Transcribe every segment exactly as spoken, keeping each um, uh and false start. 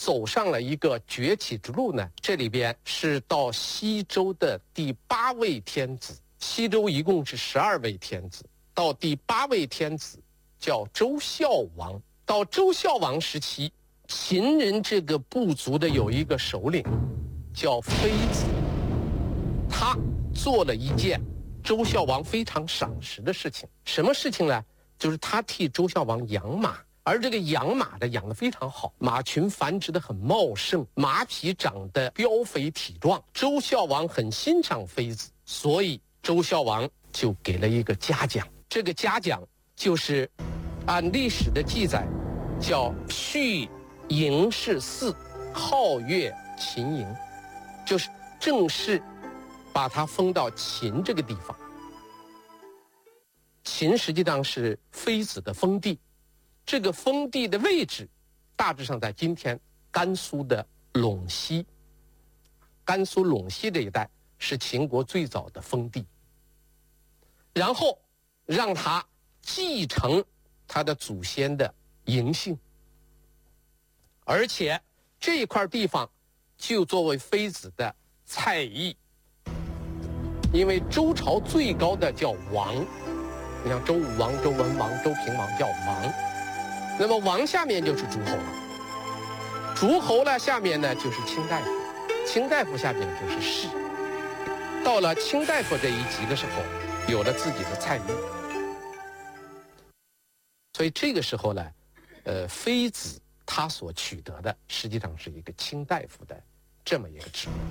走上了一个崛起之路呢？这里边是到西周的第八位天子，西周一共是十二位天子，到第八位天子叫周孝王。到周孝王时期，秦人这个部族的有一个首领叫妃子，他做了一件周孝王非常赏识的事情。什么事情呢？就是他替周孝王养马，而这个养马的养得非常好，马群繁殖得很茂盛，马匹长得膘肥体壮。周孝王很欣赏妃子，所以周孝王就给了一个嘉奖。这个嘉奖就是按历史的记载叫续嬴氏嗣，号曰秦嬴，就是正式把他封到秦这个地方。秦实际上是妃子的封地，这个封地的位置大致上在今天甘肃的陇西。甘肃陇西这一带是秦国最早的封地，然后让他继承他的祖先的嬴姓，而且这块地方就作为妃子的蔡邑。因为周朝最高的叫王，你像周武王、周文王、周平王叫王，那么王下面就是诸侯了，诸侯呢下面呢就是卿大夫，卿大夫下面就是士。到了卿大夫这一级的时候，有了自己的蔡邑，所以这个时候呢，呃，妃子她所取得的实际上是一个卿大夫的这么一个职务。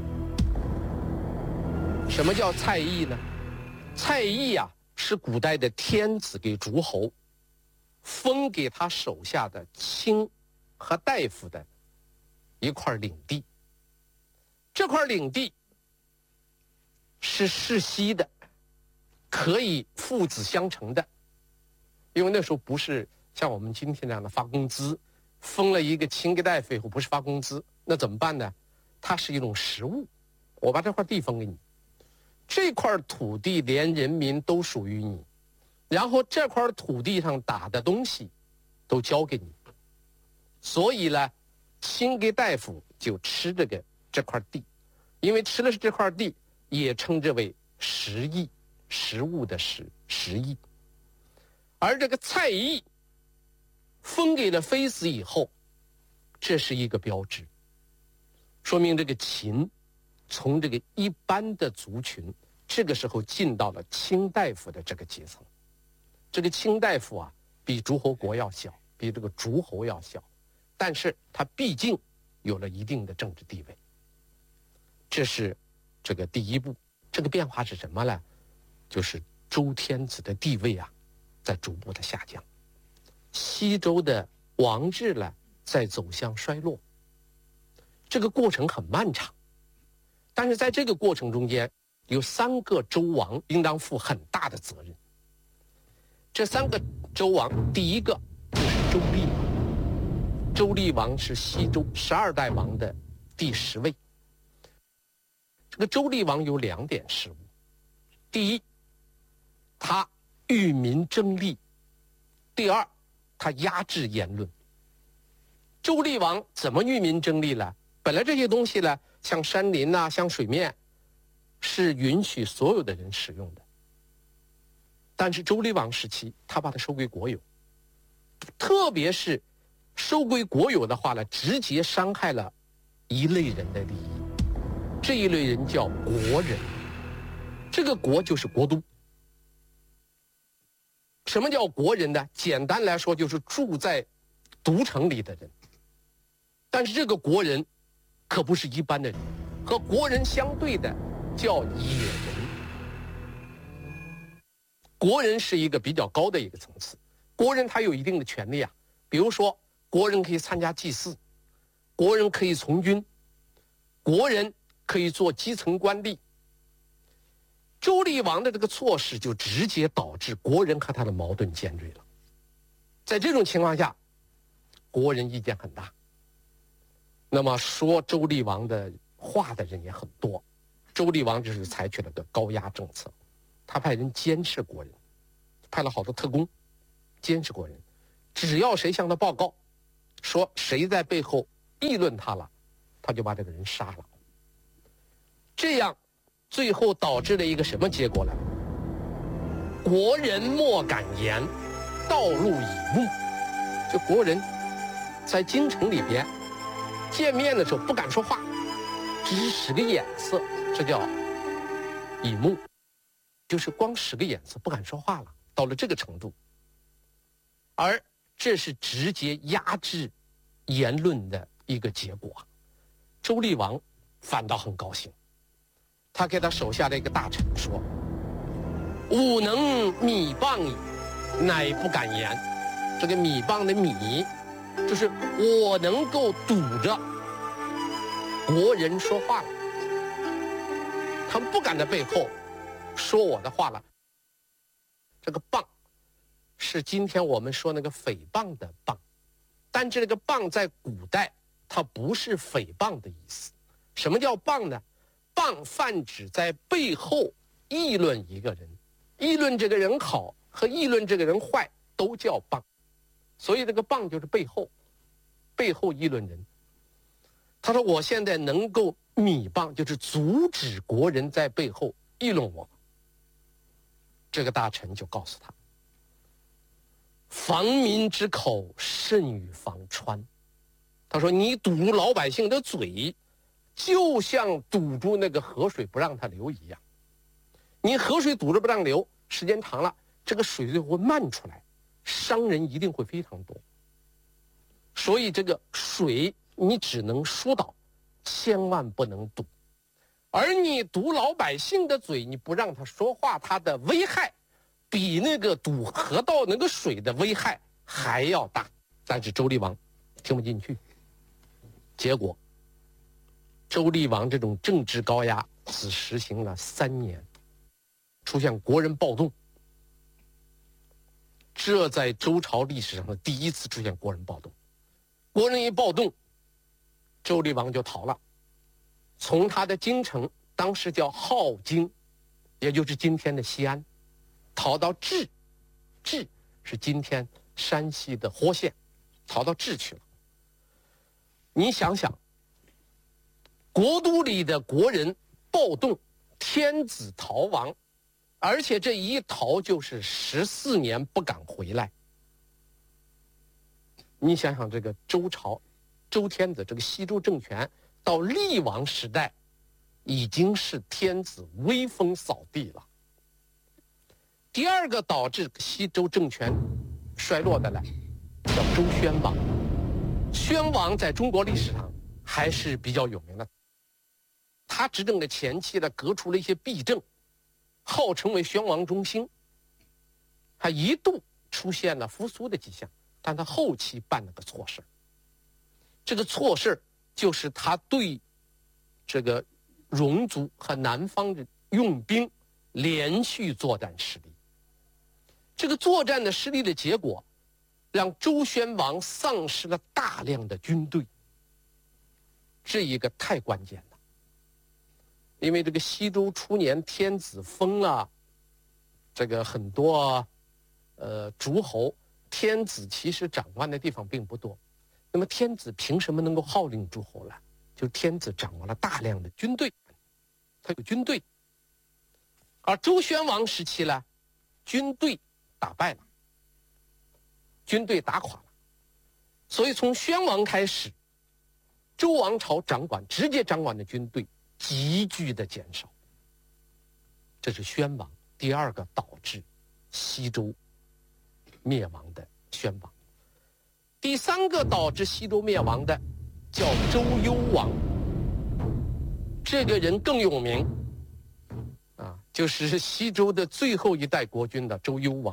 什么叫蔡邑呢？蔡邑啊，是古代的天子给诸侯封给他手下的卿和大夫的一块领地。这块领地是世袭的，可以父子相承的。因为那时候不是像我们今天这样的发工资，封了一个卿给大夫以后不是发工资，那怎么办呢？它是一种实物，我把这块地封给你，这块土地连人民都属于你，然后这块土地上打的东西都交给你，所以呢，卿给大夫就吃这个这块地，因为吃的是这块地，也称之为食邑，食物的食，食邑。而这个蔡邑封给了妃子以后，这是一个标志，说明这个秦从这个一般的族群，这个时候进到了卿大夫的这个阶层。这个卿大夫啊，比诸侯国要小，比这个诸侯要小，但是他毕竟有了一定的政治地位。这是这个第一步。这个变化是什么呢？就是周天子的地位啊，在逐步的下降，西周的王制呢，在走向衰落。这个过程很漫长，但是在这个过程中间，有三个周王应当负很大的责任。这三个周王，第一个就是周厉王。周厉王是西周十二代王的第十位。这个周厉王有两点失误：第一，他欲民争利；第二，他压制言论。周厉王怎么欲民争利呢？本来这些东西呢，像山林啊，像水面，是允许所有的人使用的。但是周厉王时期，他把它收归国有，特别是收归国有的话呢，直接伤害了一类人的利益。这一类人叫国人，这个国就是国都。什么叫国人呢？简单来说，就是住在都城里的人。但是这个国人可不是一般的人，和国人相对的叫野人。国人是一个比较高的一个层次，国人他有一定的权利啊，比如说国人可以参加祭祀，国人可以从军，国人可以做基层官吏。周厉王的这个措施就直接导致国人和他的矛盾尖锐了。在这种情况下，国人意见很大，那么说周厉王的话的人也很多。周厉王就是采取了个高压政策，他派人监视国人，派了好多特工监视国人，只要谁向他报告说谁在背后议论他了，他就把这个人杀了。这样最后导致了一个什么结果呢？国人莫敢言，道路以目。就国人在京城里边见面的时候不敢说话，只是使个眼色，这叫以目，就是光使个眼色不敢说话了，到了这个程度。而这是直接压制言论的一个结果。周厉王反倒很高兴，他给他手下的一个大臣说：“吾能米谤矣，乃不敢言。”这个米谤的米，就是我能够堵着国人说话了，他们不敢在背后说我的话了。这个谤是今天我们说那个诽谤的谤，但这个谤在古代它不是诽谤的意思。什么叫谤呢？谤泛指在背后议论一个人，议论这个人好和议论这个人坏都叫谤。所以这个谤就是背后，背后议论人。他说我现在能够米谤，就是阻止国人在背后议论我。这个大臣就告诉他：防民之口，甚于防川。他说你堵住老百姓的嘴，就像堵住那个河水不让它流一样。你河水堵着不让流，时间长了，这个水就会漫出来，伤人一定会非常多。所以这个水你只能疏导，千万不能堵。而你堵老百姓的嘴，你不让他说话，他的危害比那个堵河道那个水的危害还要大。但是周厉王听不进去，结果周厉王这种政治高压只实行了三年，出现国人暴动。这在周朝历史上的第一次出现国人暴动。国人一暴动，周厉王就逃了，从他的京城，当时叫镐京，也就是今天的西安，逃到治，治是今天山西的活县，逃到治去了。你想想，国都里的国人暴动，天子逃亡，而且这一逃就是十四年不敢回来。你想想这个周朝，周天子这个西周政权到厉王时代，已经是天子威风扫地了。第二个导致西周政权衰落的呢，叫周宣王。宣王在中国历史上还是比较有名的，他执政的前期呢，革除了一些弊政，号称为宣王中兴，还一度出现了复苏的迹象，但他后期办了个错事。这个错事就是他对这个戎族和南方的用兵连续作战失利。这个作战的失利的结果，让周宣王丧失了大量的军队。这一个太关键了，因为这个西周初年天子封了这个很多呃诸侯，天子其实掌管的地方并不多。那么天子凭什么能够号令诸侯呢？就是天子掌握了大量的军队，他有军队。而周宣王时期呢，军队打败了，军队打垮了，所以从宣王开始，周王朝掌管直接掌管的军队急剧的减少。这是宣王第二个导致西周灭亡的宣王。第三个导致西周灭亡的叫周幽王，这个人更有名啊，就是西周的最后一代国君的周幽王。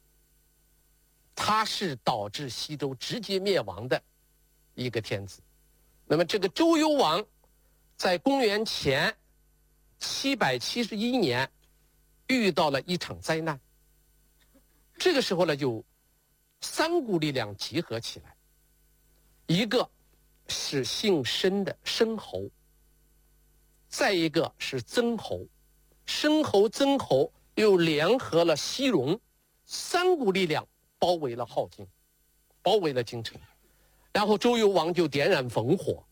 他是导致西周直接灭亡的一个天子。那么这个周幽王在公元前七百七十一年遇到了一场灾难。这个时候呢，就三股力量集合起来，一个是姓申的申侯，再一个是曾侯，申侯曾侯又联合了西戎，三股力量包围了镐京，包围了京城。 然后周幽王就点燃烽火，